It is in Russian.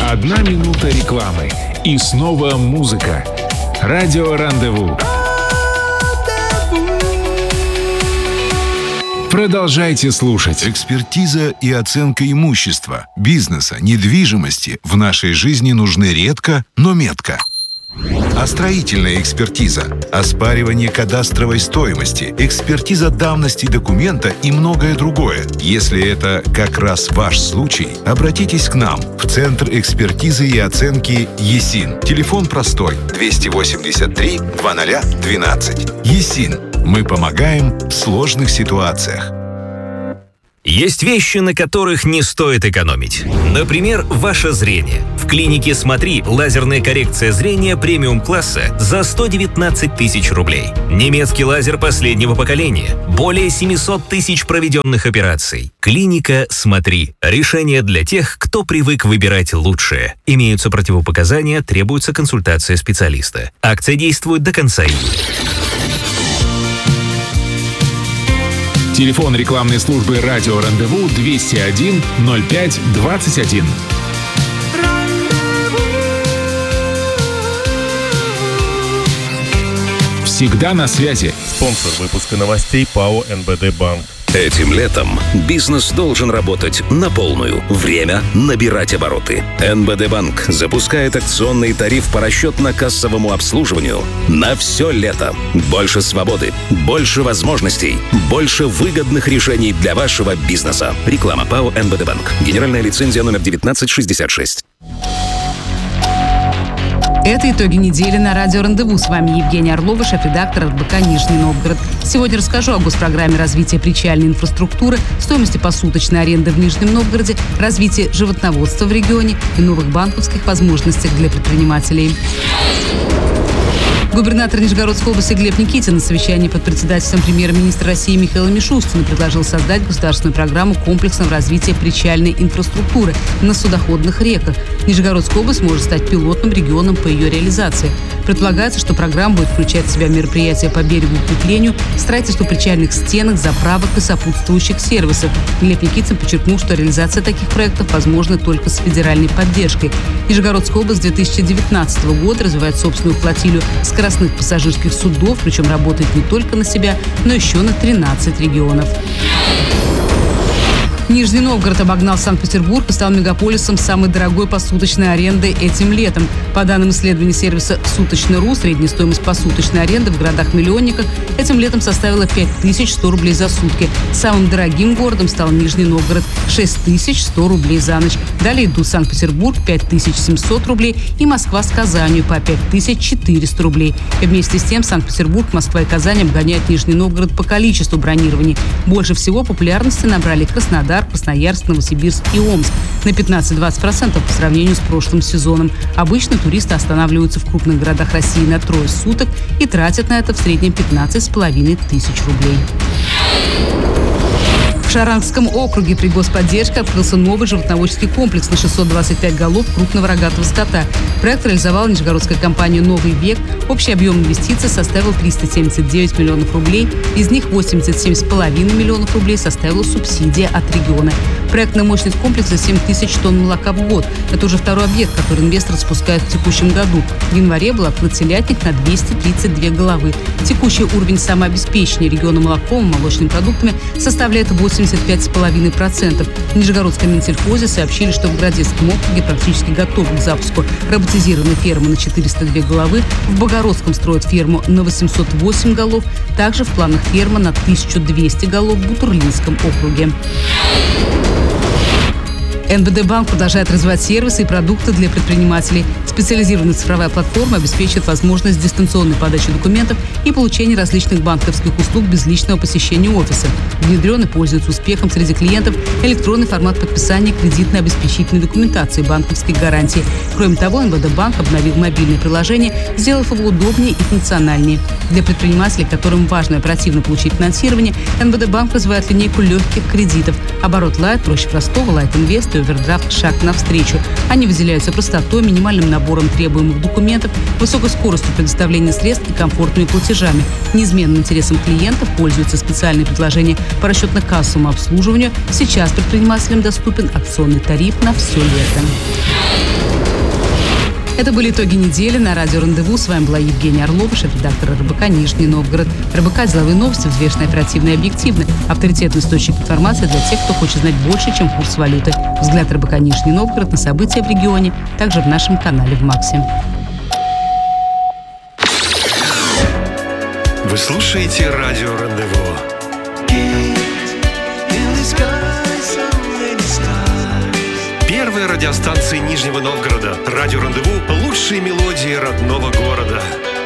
1 минута рекламы. И снова музыка. Радио Рандеву. Продолжайте слушать. Экспертиза и оценка имущества, бизнеса, недвижимости в нашей жизни нужны редко, но метко. А строительная экспертиза, оспаривание кадастровой стоимости, экспертиза давности документа и многое другое. Если это как раз ваш случай, обратитесь к нам в Центр экспертизы и оценки ЕСИН. Телефон простой 283 0012. ЕСИН. Мы помогаем в сложных ситуациях. Есть вещи, на которых не стоит экономить. Например, ваше зрение. В клинике «Смотри» лазерная коррекция зрения премиум-класса за 119 тысяч рублей. Немецкий лазер последнего поколения. Более 700 тысяч проведенных операций. Клиника «Смотри». Решение для тех, кто привык выбирать лучшее. Имеются противопоказания, требуется консультация специалиста. Акция действует до конца июля. Телефон рекламной службы «Радио Рандеву» 201 05 21. Всегда на связи. Спонсор выпуска новостей ПАО «НБД Банк». Этим летом бизнес должен работать на полную. Время набирать обороты. НБД Банк запускает акционный тариф по расчетно-кассовому обслуживанию на все лето. Больше свободы, больше возможностей, больше выгодных решений для вашего бизнеса. Реклама ПАО «НБД Банк». Генеральная лицензия номер 1966. Это итоги недели на радио «Рандеву». С вами Евгения Орлова, шеф-редактор РБК «Нижний Новгород». Сегодня расскажу о госпрограмме развития причальной инфраструктуры, стоимости посуточной аренды в Нижнем Новгороде, развитии животноводства в регионе и новых банковских возможностях для предпринимателей. Губернатор Нижегородской области Глеб Никитин на совещании под председательством премьер-министра России Михаила Мишустина предложил создать государственную программу комплексного развития причальной инфраструктуры на судоходных реках. Нижегородская область может стать пилотным регионом по ее реализации. Предполагается, что программа будет включать в себя мероприятия по берегу укреплению, строительство причальных стенок, заправок и сопутствующих сервисов. Глеб Никитин подчеркнул, что реализация таких проектов возможна только с федеральной поддержкой. Нижегородская область с 2019 года развивает собственную флотилию скоростных пассажирских судов, причем работает не только на себя, но еще на 13 регионов. Нижний Новгород обогнал Санкт-Петербург и стал мегаполисом с самой дорогой посуточной арендой этим летом. По данным исследований сервиса «Суточно.ру», средняя стоимость посуточной аренды в городах-миллионниках этим летом составила 5100 рублей за сутки. Самым дорогим городом стал Нижний Новгород – 6100 рублей за ночь. Далее идут Санкт-Петербург – 5700 рублей и Москва с Казанью по 5400 рублей. И вместе с тем Санкт-Петербург, Москва и Казань обгоняют Нижний Новгород по количеству бронирований. Больше всего популярности набрали Краснодар, Красноярск, Новосибирск и Омск на 15-20% по сравнению с прошлым сезоном. Обычно туристы останавливаются в крупных городах России на трое суток и тратят на это в среднем 15,5 тысяч рублей. В Шарангском округе при господдержке открылся новый животноводческий комплекс на 625 голов крупного рогатого скота. Проект реализовала нижегородская компания «Новый век». Общий объем инвестиций составил 379 миллионов рублей. Из них 87,5 миллионов рублей составила субсидия от региона. Проектная мощность комплекса 7 тысяч тонн молока в год. Это уже второй объект, который инвестор запускает в текущем году. В январе был открыт телятник на 232 головы. Текущий уровень самообеспечения региона молоком и молочными продуктами составляет 85,5%. В Нижегородском Минсельхозе сообщили, что в Городецком округе практически готовы к запуску роботизированной фермы на 402 головы. В Богородском строят ферму на 808 голов. Также в планах ферма на 1200 голов в Бутурлинском округе. НБД Банк продолжает развивать сервисы и продукты для предпринимателей. Специализированная цифровая платформа обеспечит возможность дистанционной подачи документов и получения различных банковских услуг без личного посещения офиса. Внедрен и пользуется успехом среди клиентов электронный формат подписания кредитно-обеспечительной документации банковских гарантий. Кроме того, НБД Банк обновил мобильное приложение, сделав его удобнее и функциональнее. Для предпринимателей, которым важно оперативно получить финансирование, НБД Банк развивает линейку легких кредитов. Оборот Лайт, проще простого, Лайт Инвест и овердрафт шаг навстречу. Они выделяются простотой, минимальным набором требуемых документов, высокой скоростью предоставления средств и комфортными платежами. Неизменным интересом клиентов пользуются специальные предложения по расчетно-кассовому обслуживанию. Сейчас предпринимателям доступен акционный тариф на все лето. Это были итоги недели на радио «Рандеву». С вами была Евгения Орлова, шеф-редактор РБК «Нижний Новгород». РБК «Деловые новости» взвешенно, оперативно и объективно. Авторитетный источник информации для тех, кто хочет знать больше, чем курс валюты. Взгляд РБК «Нижний Новгород» на события в регионе, также в нашем канале в Максе. Вы слушаете радио «Рандеву». Первая радиостанция Нижнего Новгорода. Радио «Рандеву» — лучшие мелодии родного города.